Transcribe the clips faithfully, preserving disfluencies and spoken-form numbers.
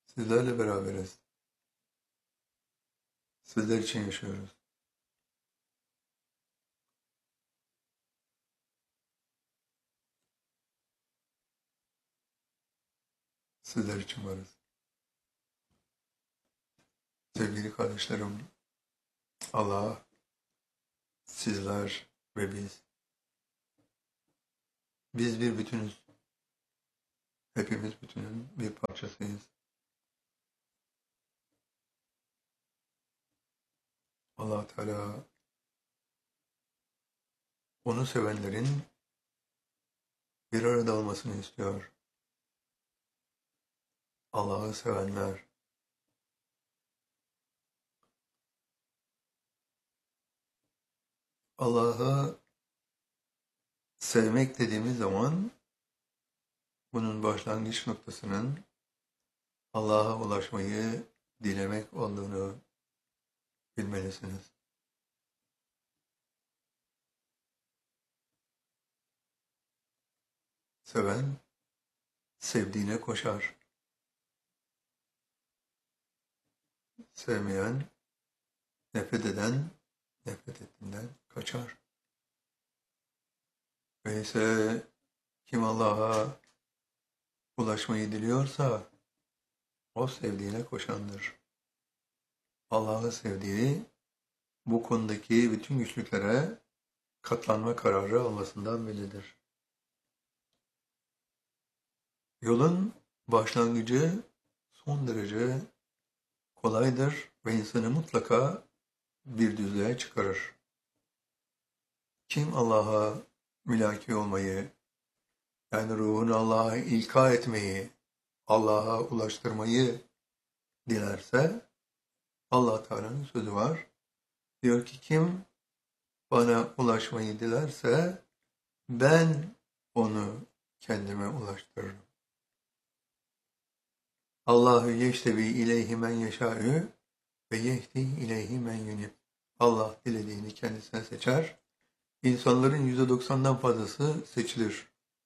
Sizlerle beraberiz. Sizler için yaşıyoruz. Sizler için varız. Sevgili kardeşlerim, Allah, sizler ve biz, biz bir bütünüz. Hepimiz bütünün bir parçasıyız. Allah Teala, onu sevenlerin bir arada olmasını istiyor. Allah'ı sevenler, Allah'ı sevmek dediğimiz zaman, bunun başlangıç noktasının Allah'a ulaşmayı dilemek olduğunu bilmelisiniz. Seven, sevdiğine koşar. Sevmeyen, nefret eden, nefret ettiğinden kaçar. Öyleyse kim Allah'a ulaşmayı diliyorsa, o sevdiğine koşandır. Allah'ı sevdiği, bu konudaki bütün güçlüklere katlanma kararı almasından bellidir. Yolun başlangıcı son derece kolaydır ve insanı mutlaka bir düzlüğe çıkarır. Kim Allah'a mülaki olmayı, yani ruhunu Allah'a ilka etmeyi, Allah'a ulaştırmayı dilerse, Allah Teala'nın sözü var. Diyor ki kim bana ulaşmayı dilerse ben onu kendime ulaştırırım. Allahu yeştebi ileyhi men yeşâ'ü ve yehdi ileyhi men yunib. Allah dilediğini kendisine seçer. İnsanların yüzde doksandan fazlası seçilir.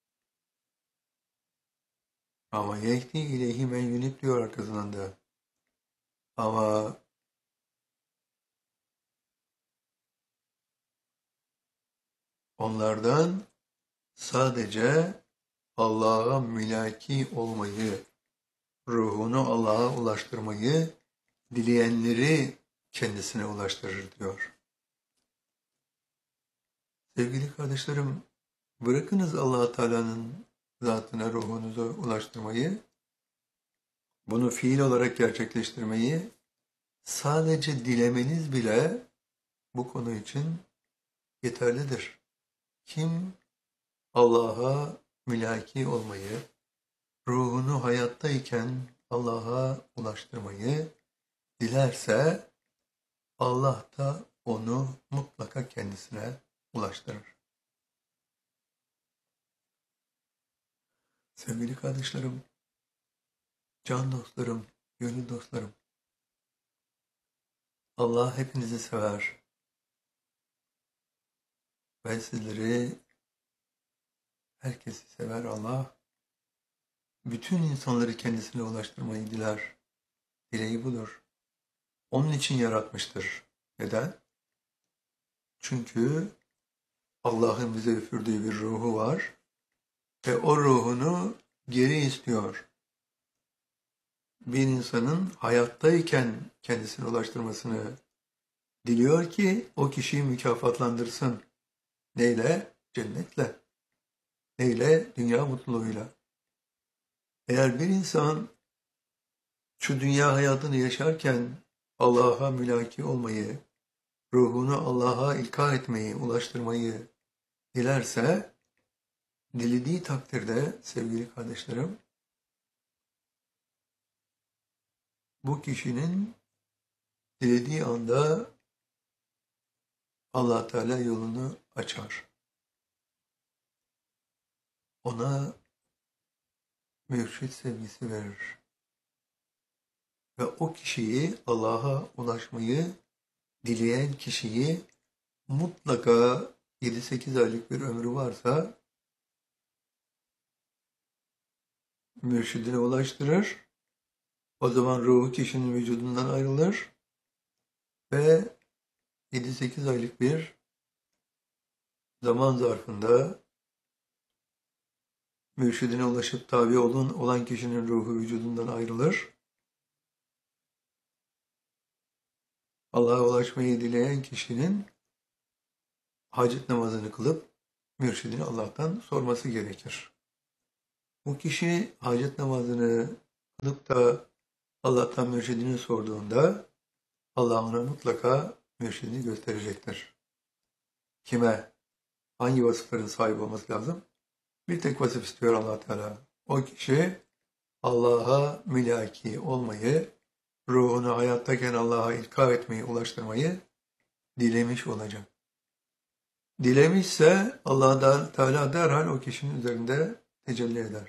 Ama yehdi ileyhi men yunib diyor arkasından da. Ama onlardan sadece Allah'a mülaki olmayı, ruhunu Allah'a ulaştırmayı dileyenleri kendisine ulaştırır diyor. Sevgili kardeşlerim, bırakınız Allah Teala'nın zatına ruhunuzu ulaştırmayı, bunu fiil olarak gerçekleştirmeyi, sadece dilemeniz bile bu konu için yeterlidir. Kim Allah'a mülaki olmayı, ruhunu hayattayken Allah'a ulaştırmayı dilerse, Allah da onu mutlaka kendisine ulaştırır. Sevgili kardeşlerim, can dostlarım, gönül dostlarım, Allah hepinizi sever. Ben sizleri, herkesi sever Allah. Bütün insanları kendisine ulaştırmayı diler. Dileği budur. Onun için yaratmıştır. Neden? Çünkü Allah'ın bize üfürdüğü bir ruhu var ve o ruhunu geri istiyor. Bir insanın hayattayken kendisine ulaştırmasını diliyor ki o kişiyi mükafatlandırsın. Neyle? Cennetle. Neyle? Dünya mutluluğuyla. Eğer bir insan şu dünya hayatını yaşarken Allah'a mülaki olmayı, ruhunu Allah'a ilka etmeyi, ulaştırmayı dilerse, dilediği takdirde sevgili kardeşlerim, bu kişinin dilediği anda Allah Teala yolunu açar. Ona mürşit sevgisi verir. Ve o kişiyi, Allah'a ulaşmayı dileyen kişiyi mutlaka yedi sekiz aylık bir ömrü varsa mürşidine ulaştırır. O zaman ruhu kişinin vücudundan ayrılır ve yedi sekiz aylık bir zaman zarfında mürşidine ulaşıp tabi olun, olan kişinin ruhu vücudundan ayrılır. Allah'a ulaşmayı dileyen kişinin hacet namazını kılıp mürşidini Allah'tan sorması gerekir. Bu kişi hacet namazını kılıp da Allah'tan mürşidini sorduğunda Allah ona mutlaka mürşidini gösterecektir. Kime, hangi vasıfların sahibi olması lazım? Bir tek vasıf istiyor Allah Teala. O kişi Allah'a mülaki olmayı, ruhunu hayattayken Allah'a ilka etmeyi, ulaştırmayı dilemiş olacak. Dilemişse Allah Teala derhal o kişinin üzerinde tecelli eder.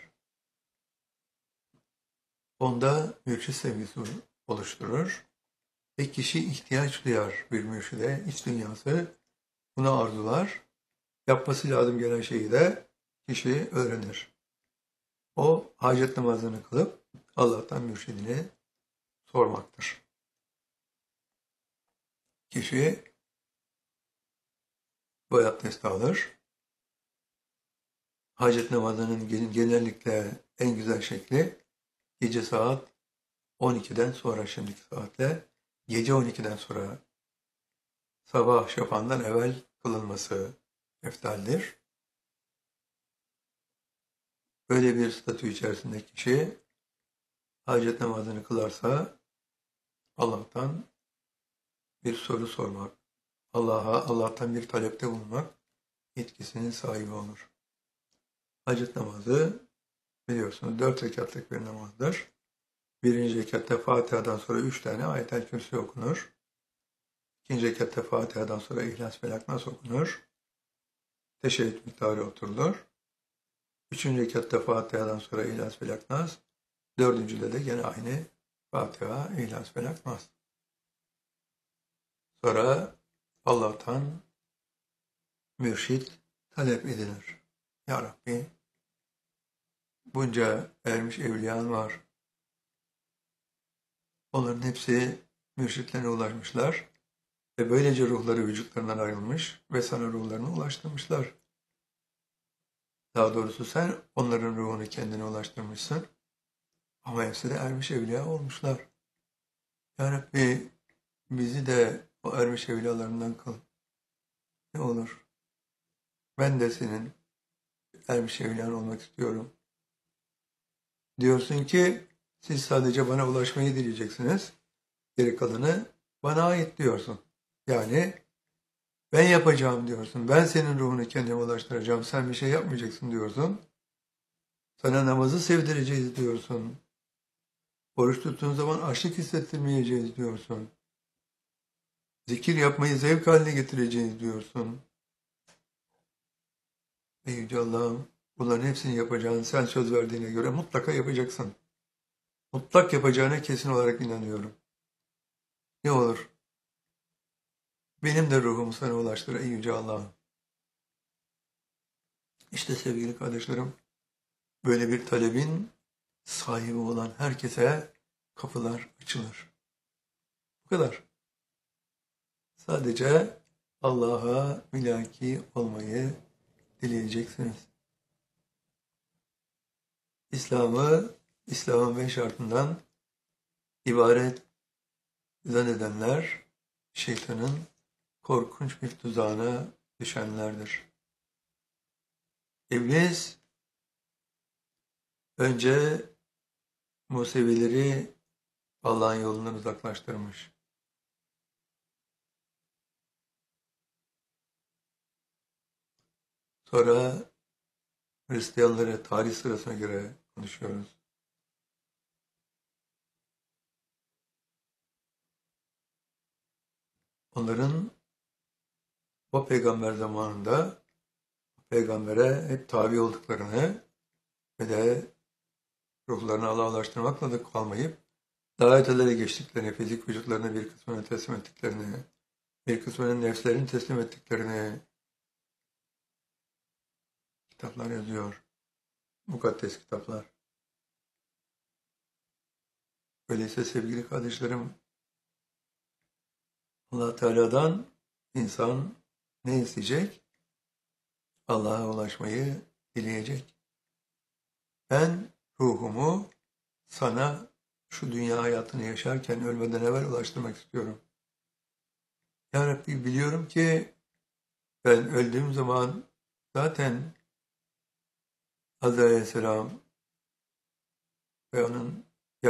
Onda mürşid sevgisi oluşturur ve kişi ihtiyaç duyar bir mürşide, iç dünyası buna arzular. Yapması lazım gelen şeyi de kişi öğrenir. O hacet namazını kılıp Allah'tan mürşidini sormaktır. Kişi bu abdesti alır. Hacet namazının genellikle en güzel şekli gece saat on ikiden sonra, şimdiki saatle gece on ikiden sonra sabah şafağından evvel kılınması eftaldir. Böyle bir statü içerisinde kişi hacet namazını kılarsa Allah'tan bir soru sormak, Allah'a Allah'tan bir talepte bulunmak yetkisinin sahibi olur. Hacet namazı biliyorsunuz dört rekatlık bir namazdır. Birinci rekatta Fatiha'dan sonra üç tane Ayet-el Kürsi okunur. İkinci rekatta Fatiha'dan sonra İhlas Felak Nas okunur. Teşehhüd miktarı oturulur. Üçüncü rekatta Fatiha'dan sonra İhlas Felak Nas. Dördüncüde de gene aynı Fatiha, İhlas Felak Nas. Sonra Allah'tan mürşid talep edilir. Ya Rabbi, bunca ermiş evliyan var. Onların hepsi mürşitlerine ulaşmışlar ve böylece ruhları vücutlarından ayrılmış ve sana ruhlarını ulaştırmışlar. Daha doğrusu sen onların ruhunu kendine ulaştırmışsın ama hepsi de ermiş evliya olmuşlar. Ya Rabbi, bizi de o ermiş evliyalarından kıl. Ne olur? Ben de senin ermiş evliyan olmak istiyorum. Diyorsun ki siz sadece bana ulaşmayı dileyeceksiniz. Geri kalanı bana ait diyorsun. Yani ben yapacağım diyorsun. Ben senin ruhunu kendime ulaştıracağım. Sen bir şey yapmayacaksın diyorsun. Sana namazı sevdireceğiz diyorsun. Oruç tuttuğun zaman açlık hissettirmeyeceğiz diyorsun. Zikir yapmayı zevk haline getireceğiz diyorsun. Ey Yüce Allah'ım, bunların hepsini yapacağını sen söz verdiğine göre mutlaka yapacaksın. Mutlak yapacağına kesin olarak inanıyorum. Ne olur? Benim de ruhumu sana ulaştır ey Yüce Allah'ım. İşte sevgili kardeşlerim, böyle bir talebin sahibi olan herkese kapılar açılır. Bu kadar. Sadece Allah'a mülaki olmayı dileyeceksiniz. İslam'ı, İslam'ın beş şartından ibaret zannedenler, şeytanın korkunç bir tuzağına düşenlerdir. İblis, önce Musevileri Allah'ın yolundan uzaklaştırmış. Sonra Hristiyanları tarih sırasına göre konuşuyoruz. Onların o peygamber zamanında peygambere hep tabi olduklarını ve de ruhlarını Allah'a ulaştırmakla da kalmayıp daha ötelere geçtiklerini, fizik vücutlarını bir kısmına teslim ettiklerini, bir kısmının nefslerini teslim ettiklerini kitaplar yazıyor. Mukaddes kitaplar. Öyleyse sevgili kardeşlerim, Allah Teala'dan insan ne isteyecek? Allah'a ulaşmayı dileyecek. Ben ruhumu sana şu dünya hayatını yaşarken ölmeden evvel ulaştırmak istiyorum. Ya Rabbi, biliyorum ki ben öldüğüm zaman zaten Azrail Aleyhisselam ve onun